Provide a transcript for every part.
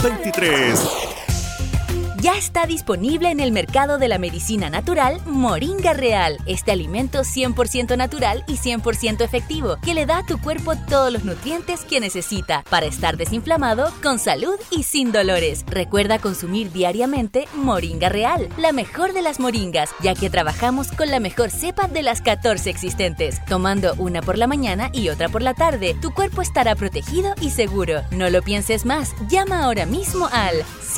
2023. Ya está disponible en el mercado de la medicina natural Moringa Real. Este alimento 100% natural y 100% efectivo que le da a tu cuerpo todos los nutrientes que necesita para estar desinflamado, con salud y sin dolores. Recuerda consumir diariamente Moringa Real, la mejor de las moringas, ya que trabajamos con la mejor cepa de las 14 existentes. Tomando una por la mañana y otra por la tarde, tu cuerpo estará protegido y seguro. No lo pienses más. Llama ahora mismo al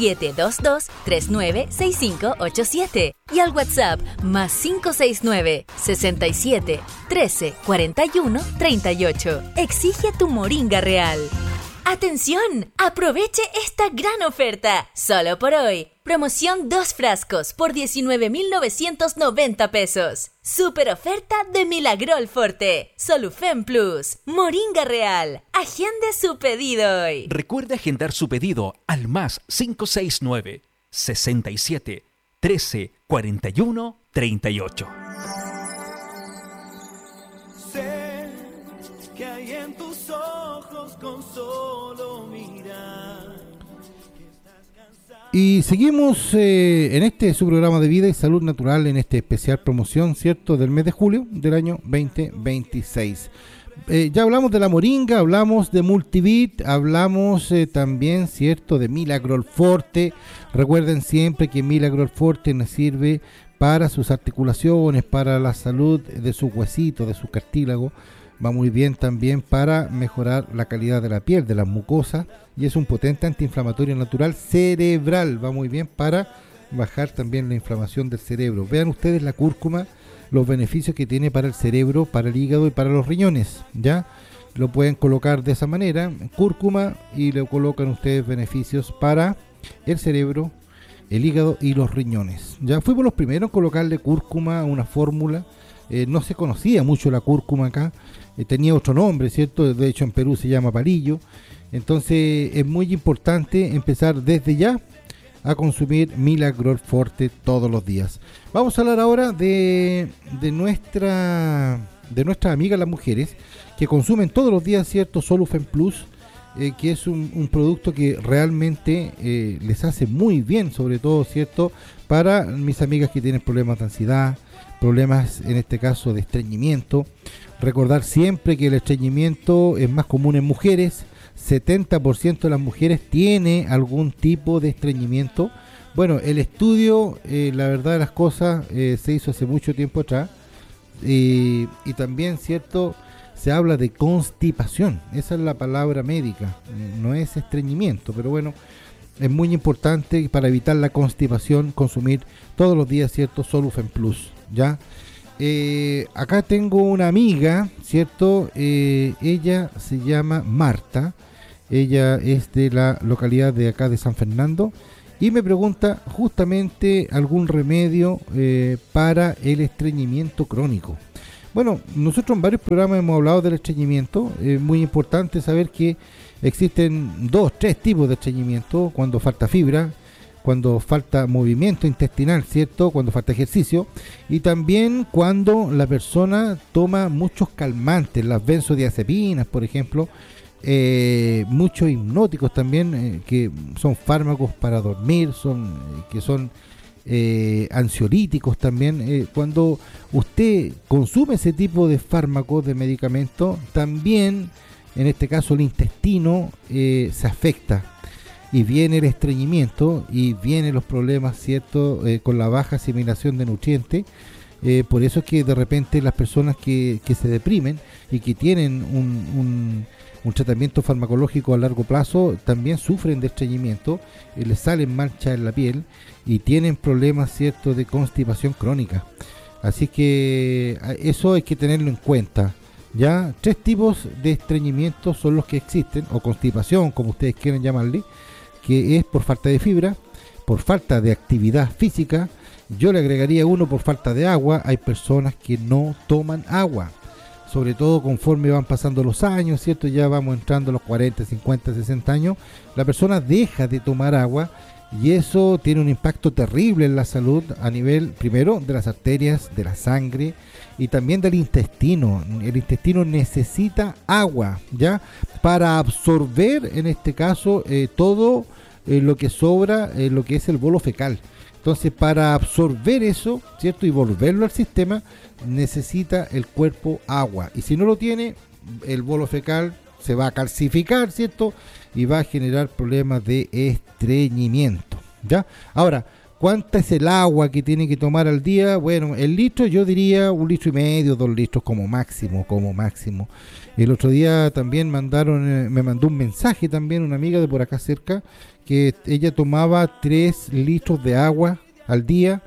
722-396587 y al WhatsApp más 569 67 13 41 38. Exige tu Moringa Real. ¡Atención! ¡Aproveche esta gran oferta! Solo por hoy. Promoción 2 frascos por 19,990 pesos. Super oferta de Milagrol Forte. Solufen Plus. Moringa Real. Agende su pedido hoy. Recuerde agendar su pedido al más 569 67 13 41 38. Sé que hay en tus ojos con solo mirar. Y seguimos en este su programa de vida y salud natural, en este especial promoción, ¿cierto?, del mes de julio del año 2026. Ya hablamos de la moringa, hablamos de Multivit, hablamos también, ¿cierto?, de Milagrol Forte. Recuerden siempre que Milagrol Forte nos sirve para sus articulaciones, para la salud de sus huesitos, de su cartílago. Va muy bien también para mejorar la calidad de la piel, de las mucosas, y es un potente antiinflamatorio natural cerebral. Va muy bien para bajar también la inflamación del cerebro. Vean ustedes la cúrcuma, los beneficios que tiene para el cerebro, para el hígado y para los riñones. Ya lo pueden colocar de esa manera, cúrcuma, y le colocan ustedes beneficios para el cerebro, el hígado y los riñones. Ya fuimos los primeros en colocarle cúrcuma a una fórmula. No se conocía mucho la cúrcuma acá, tenía otro nombre, ¿cierto? De hecho en Perú se llama palillo. Entonces es muy importante empezar desde ya a consumir Milagrol Forte todos los días. Vamos a hablar ahora de nuestras amigas las mujeres que consumen todos los días, ¿cierto?, Solufen Plus, que es un producto que realmente les hace muy bien, sobre todo, ¿cierto?, para mis amigas que tienen problemas de ansiedad, problemas en este caso de estreñimiento. Recordar siempre que el estreñimiento es más común en mujeres. 70% de las mujeres tiene algún tipo de estreñimiento. Bueno, el estudio, la verdad de las cosas, se hizo hace mucho tiempo atrás, y también, ¿cierto?, se habla de constipación. Esa es la palabra médica, no es estreñimiento, pero bueno, es muy importante para evitar la constipación consumir todos los días, ¿cierto?, Solufen Plus, ¿ya? Acá tengo una amiga, ¿cierto? Ella se llama Marta, ella es de la localidad de acá de San Fernando, y me pregunta justamente algún remedio para el estreñimiento crónico. Bueno, nosotros en varios programas hemos hablado del estreñimiento. Es muy importante saber que existen 3 tipos de estreñimiento: cuando falta fibra, cuando falta movimiento intestinal, ¿cierto?, cuando falta ejercicio, y también cuando la persona toma muchos calmantes, las benzodiazepinas, por ejemplo, muchos hipnóticos también, que son fármacos para dormir, que son ansiolíticos también. Cuando usted consume ese tipo de fármacos, de medicamentos, también en este caso el intestino se afecta, y viene el estreñimiento y vienen los problemas, ¿cierto?, con la baja asimilación de nutrientes. Por eso es que de repente las personas que se deprimen y que tienen un tratamiento farmacológico a largo plazo también sufren de estreñimiento, les salen manchas en la piel y tienen problemas, ¿cierto?, de constipación crónica. Así que eso hay que tenerlo en cuenta. Ya 3 tipos de estreñimiento son los que existen, o constipación, como ustedes quieren llamarle, que es por falta de fibra, por falta de actividad física. Yo le agregaría uno por falta de agua. Hay personas que no toman agua, sobre todo conforme van pasando los años, ¿cierto? Ya vamos entrando a los 40, 50, 60 años, la persona deja de tomar agua, y eso tiene un impacto terrible en la salud a nivel, primero, de las arterias, de la sangre y también del intestino. El intestino necesita agua, ¿ya?, para absorber, en este caso, todo lo que sobra, lo que es el bolo fecal. Entonces, para absorber eso, ¿cierto? Y volverlo al sistema, necesita el cuerpo agua. Y si no lo tiene, el bolo fecal se va a calcificar, ¿cierto? Y va a generar problemas de estreñimiento, ¿ya? Ahora, ¿cuánta es el agua que tiene que tomar al día? Bueno, el litro yo diría 1,5 litros, 2 litros como máximo. El otro día también me mandó un mensaje también una amiga de por acá cerca, que ella tomaba 3 litros de agua al día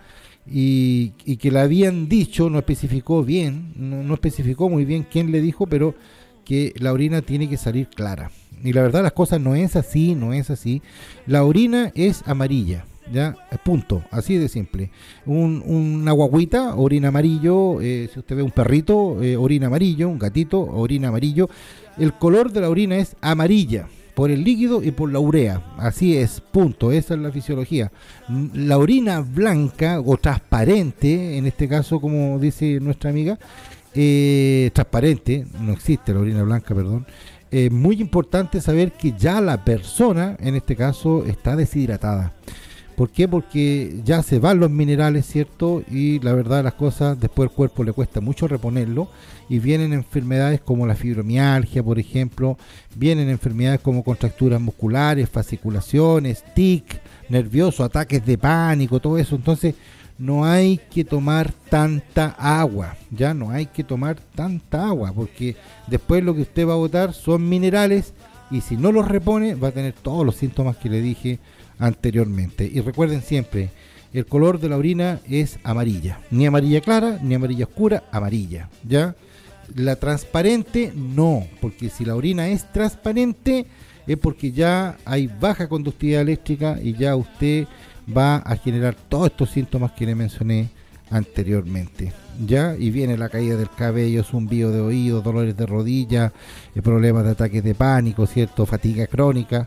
y que le habían dicho, no especificó bien, no especificó muy bien quién le dijo, pero que la orina tiene que salir clara. Y la verdad las cosas no es así. La orina es amarilla, ya, punto, así de simple. Una guagüita, orina amarillo, si usted ve un perrito, orina amarillo, un gatito, orina amarillo. El color de la orina es amarilla, por el líquido y por la urea, así es, punto, esa es la fisiología. La orina blanca o transparente, en este caso como dice nuestra amiga, transparente, no existe la orina blanca, perdón. Muy importante saber que ya la persona, en este caso, está deshidratada. ¿Por qué? Porque ya se van los minerales, ¿cierto? Y la verdad las cosas, después el cuerpo le cuesta mucho reponerlo y vienen enfermedades como la fibromialgia, por ejemplo, vienen enfermedades como contracturas musculares, fasciculaciones, tic, nervioso, ataques de pánico, todo eso. Entonces no hay que tomar tanta agua, ya no hay que tomar tanta agua, porque después lo que usted va a botar son minerales y si no los repone va a tener todos los síntomas que le dije anteriormente. Y recuerden siempre, el color de la orina es amarilla, ni amarilla clara ni amarilla oscura, amarilla, ¿ya? La transparente no, porque si la orina es transparente es porque ya hay baja conductividad eléctrica y ya usted va a generar todos estos síntomas que le mencioné anteriormente, ¿ya? Y viene la caída del cabello, zumbido de oído, dolores de rodilla, problemas de ataques de pánico, ¿cierto? Fatiga crónica,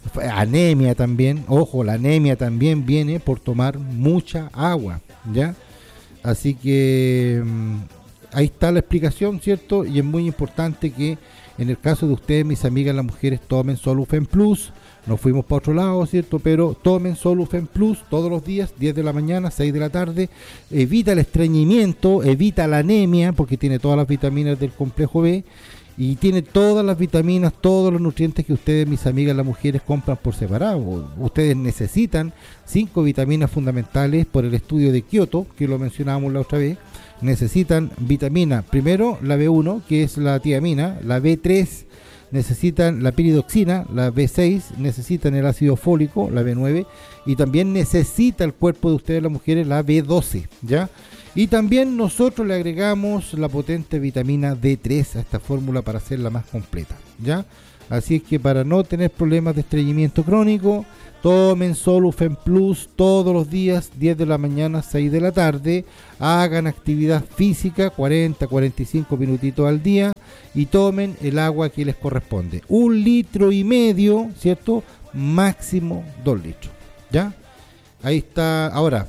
anemia también. Ojo, la anemia también viene por tomar mucha agua, ¿ya? Así que ahí está la explicación, ¿cierto? Y es muy importante que en el caso de ustedes, mis amigas las mujeres, tomen Solufen Plus. Nos fuimos para otro lado, ¿cierto? Pero tomen Solufen Plus todos los días, 10 de la mañana, 6 de la tarde. Evita el estreñimiento, evita la anemia, porque tiene todas las vitaminas del complejo B. Y tiene todas las vitaminas, todos los nutrientes que ustedes, mis amigas, las mujeres, compran por separado. Ustedes necesitan 5 vitaminas fundamentales por el estudio de Kioto, que lo mencionábamos la otra vez. Necesitan vitamina, primero la B1, que es la tiamina, la B3, necesitan la piridoxina, la B6, necesitan el ácido fólico, la B9, y también necesita el cuerpo de ustedes, las mujeres, la B12, ¿ya? Y también nosotros le agregamos la potente vitamina D3 a esta fórmula para hacerla más completa, ¿ya? Así es que para no tener problemas de estreñimiento crónico, tomen Solufen Plus todos los días, 10 de la mañana, 6 de la tarde. Hagan actividad física, 40-45 minutitos al día. Y tomen el agua que les corresponde. 1,5 litros, ¿cierto? Máximo 2 litros, ¿ya? Ahí está. Ahora,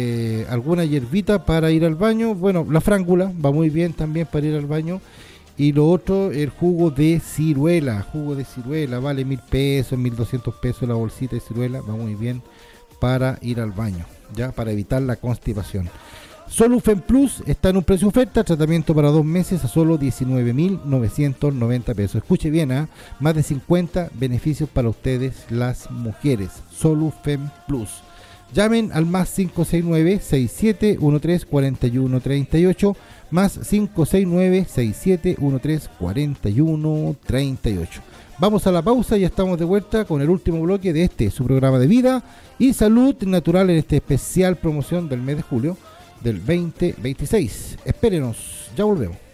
alguna hierbita para ir al baño. Bueno, la frángula va muy bien también para ir al baño. Y lo otro, el jugo de ciruela. Vale 1,000 pesos, 1,200 pesos la bolsita de ciruela. Va muy bien para ir al baño, ya, para evitar la constipación. Solufen Plus está en un precio oferta, tratamiento para 2 meses a solo 19.990 pesos. Escuche bien, más de 50 beneficios para ustedes, las mujeres. Solufen Plus. Llamen al más 569-6713-4138, más 569-6713-4138. Vamos a la pausa y ya estamos de vuelta con el último bloque de su programa de vida y salud natural en esta especial promoción del mes de julio del 2026. Espérenos, ya volvemos.